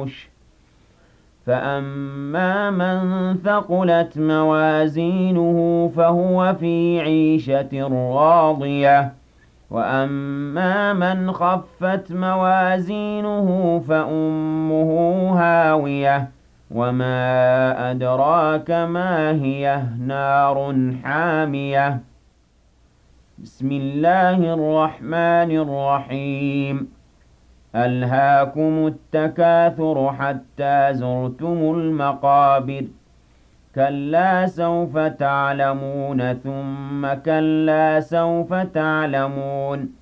الْعُرُشِ فَأَمَّا مَن ثَقُلَتْ مَوَازِينُهُ فَهُوَ فِي عِيشَةٍ رَّاضِيَةٍ وَأَمَّا مَنْ خَفَّتْ مَوَازِينُهُ فَأُمُّهُ هَاوِيَةٌ وَمَا أَدْرَاكَ مَا هِيَهْ نَارٌ حَامِيَةٌ بسم الله الرحمن الرحيم ألهاكم التكاثر حتى زرتم المقابر كلا سوف تعلمون ثم كلا سوف تعلمون